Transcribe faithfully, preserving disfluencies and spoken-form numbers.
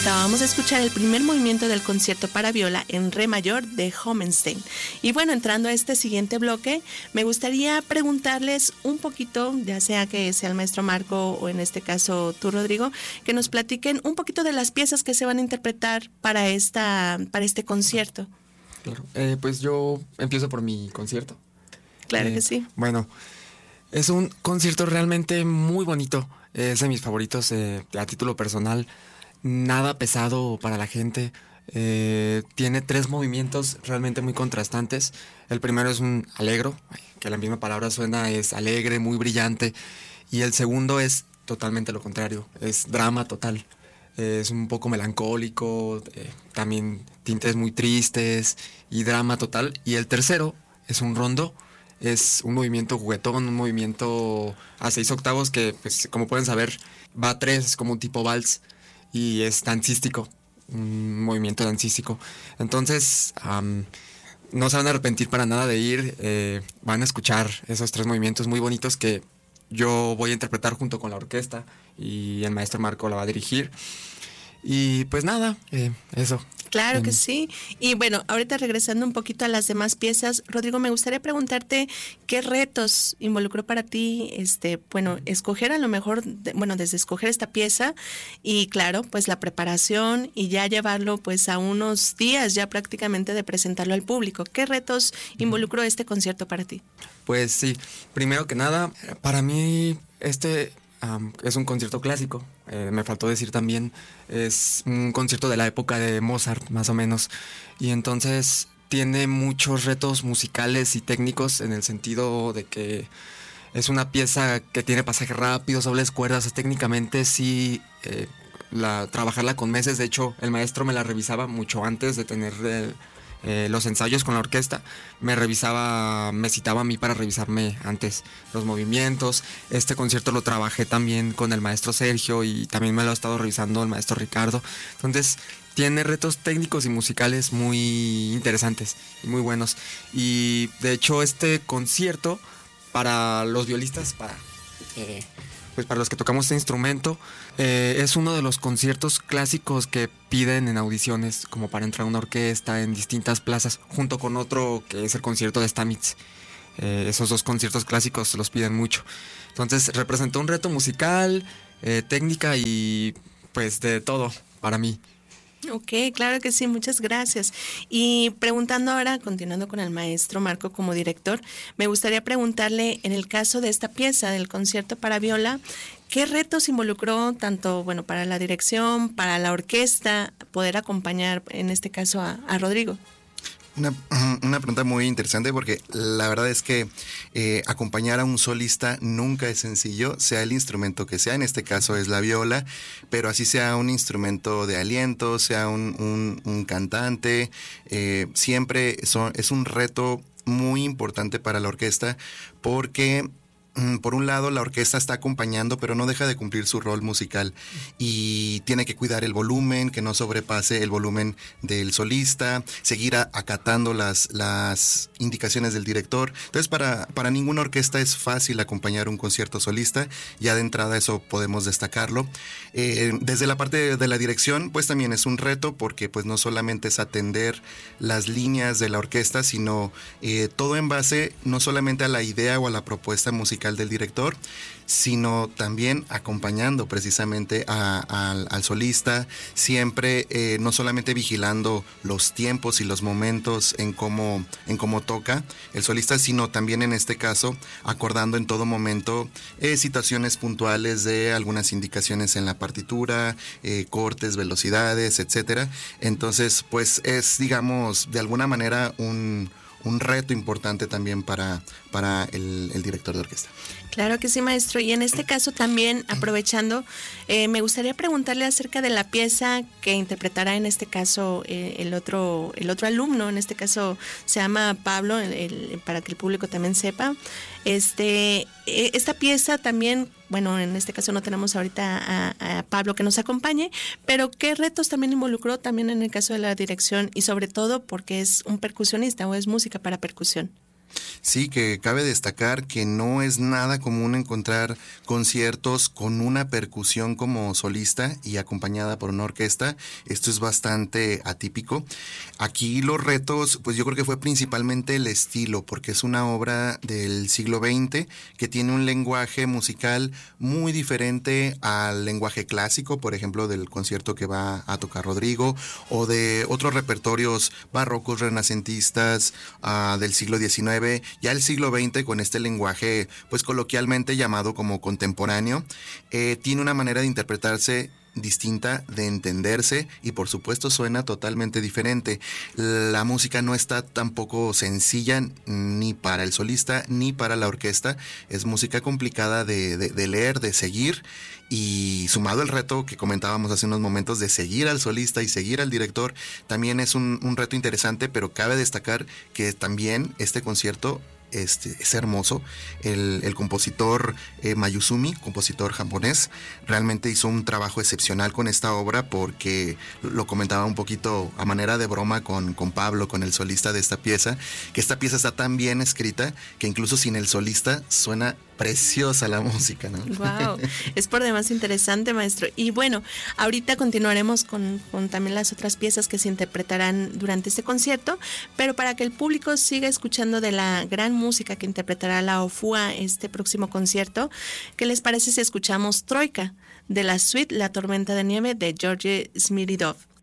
Acabamos de escuchar el primer movimiento del concierto para viola en re mayor de Homenstein. Y bueno, entrando a este siguiente bloque, me gustaría preguntarles un poquito, ya sea que sea el maestro Marco o en este caso tú, Rodrigo, que nos platiquen un poquito de las piezas que se van a interpretar para, esta, para este concierto. Claro, eh, pues yo empiezo por mi concierto. Claro eh, que sí. Bueno, es un concierto realmente muy bonito, es de mis favoritos eh, a título personal. Nada pesado para la gente. Eh, tiene tres movimientos realmente muy contrastantes. El primero es un allegro, que la misma palabra suena, es alegre, muy brillante. Y el segundo es totalmente lo contrario, es drama total. Eh, es un poco melancólico, eh, también tintes muy tristes y drama total. Y el tercero es un rondo, es un movimiento juguetón, un movimiento a seis octavos que, pues, como pueden saber, va a tres, es como un tipo vals. Y es dancístico, un movimiento dancístico. Entonces, um, no se van a arrepentir para nada de ir. Eh, van a escuchar esos tres movimientos muy bonitos que yo voy a interpretar junto con la orquesta y el maestro Marco la va a dirigir. Y pues nada, eh, eso. Claro que Um, sí. Y bueno, ahorita regresando un poquito a las demás piezas, Rodrigo, me gustaría preguntarte qué retos involucró para ti, este, bueno, escoger a lo mejor, de, bueno, desde escoger esta pieza y claro, pues la preparación y ya llevarlo pues a unos días ya prácticamente de presentarlo al público. ¿Qué retos involucró este concierto para ti? Pues sí, primero que nada, para mí este um, es un concierto clásico. Eh, me faltó decir también, es un concierto de la época de Mozart, más o menos. Y entonces tiene muchos retos musicales y técnicos en el sentido de que es una pieza que tiene pasajes rápidos, dobles cuerdas. Técnicamente sí, eh, la, trabajarla con meses. De hecho, el maestro me la revisaba mucho antes de tener el, eh, los ensayos con la orquesta. Me revisaba, me citaba a mí para revisarme antes los movimientos. Este concierto lo trabajé también con el maestro Sergio y también me lo ha estado revisando el maestro Ricardo. Entonces tiene retos técnicos y musicales muy interesantes y muy buenos. Y de hecho este concierto para los violistas, para eh, pues para los que tocamos este instrumento, eh, es uno de los conciertos clásicos que piden en audiciones, como para entrar a una orquesta en distintas plazas, junto con otro que es el concierto de Stamitz. Eh, esos dos conciertos clásicos los piden mucho. Entonces representó un reto musical, eh, técnica y pues de todo para mí. Ok, claro que sí, muchas gracias. Y preguntando ahora, continuando con el maestro Marco como director, me gustaría preguntarle, en el caso de esta pieza, del concierto para viola, ¿qué retos involucró tanto, bueno, para la dirección, para la orquesta, poder acompañar, en este caso, a, a Rodrigo? Una, una pregunta muy interesante porque la verdad es que eh, acompañar a un solista nunca es sencillo, sea el instrumento que sea, en este caso es la viola, pero así sea un instrumento de aliento, sea un, un, un cantante, eh, siempre son, es un reto muy importante para la orquesta porque por un lado la orquesta está acompañando, pero no deja de cumplir su rol musical y tiene que cuidar el volumen, que no sobrepase el volumen del solista, seguir a, acatando las, las indicaciones del director. Entonces para, para ninguna orquesta es fácil acompañar un concierto solista, ya de entrada eso podemos destacarlo. Eh, desde la parte de, de la dirección, pues también es un reto porque pues no solamente es atender las líneas de la orquesta, sino eh, todo en base no solamente a la idea o a la propuesta musical del director, sino también acompañando precisamente a, a, al solista, siempre eh, no solamente vigilando los tiempos y los momentos en cómo, en cómo toca el solista, sino también en este caso acordando en todo momento eh, situaciones puntuales de algunas indicaciones en la partitura, eh, cortes, velocidades, etcétera. Entonces, pues es, digamos, de alguna manera un un reto importante también para, para el, el director de orquesta. Claro que sí, maestro. Y en este caso también, aprovechando, eh, me gustaría preguntarle acerca de la pieza que interpretará en este caso eh, el otro el otro alumno. En este caso se llama Pablo, el, el, para que el público también sepa. Este, eh, esta pieza también, bueno, en este caso no tenemos ahorita a, a Pablo que nos acompañe, pero ¿qué retos también involucró también en el caso de la dirección y sobre todo porque es un percusionista o es música para percusión? Sí, que cabe destacar que no es nada común encontrar conciertos con una percusión como solista y acompañada por una orquesta. Esto es bastante atípico. Aquí los retos, pues yo creo que fue principalmente el estilo, porque es una obra del siglo veinte que tiene un lenguaje musical muy diferente al lenguaje clásico, por ejemplo, del concierto que va a tocar Rodrigo, o de otros repertorios barrocos, renacentistas, uh, del siglo diecinueve. Ya el siglo veinte, con este lenguaje pues coloquialmente llamado como contemporáneo, eh, tiene una manera de interpretarse distinta, de entenderse, y por supuesto suena totalmente diferente. La música no está tampoco sencilla ni para el solista ni para la orquesta. Es música complicada de, de, de leer, de seguir, y sumado el reto que comentábamos hace unos momentos de seguir al solista y seguir al director, también es un, un reto interesante, pero cabe destacar que también este concierto Este, es hermoso. El, el compositor eh, Mayuzumi, compositor japonés, realmente hizo un trabajo excepcional con esta obra, porque lo comentaba un poquito a manera de broma con, con Pablo, con el solista de esta pieza, que esta pieza está tan bien escrita que incluso sin el solista suena preciosa la música, ¿no? Wow, es por demás interesante, maestro. Y bueno, ahorita continuaremos con, con también las otras piezas que se interpretarán durante este concierto, pero para que el público siga escuchando de la gran música que interpretará la OFUA este próximo concierto, ¿qué les parece si escuchamos Troika, de la suite La Tormenta de Nieve de Georgi Smirnov?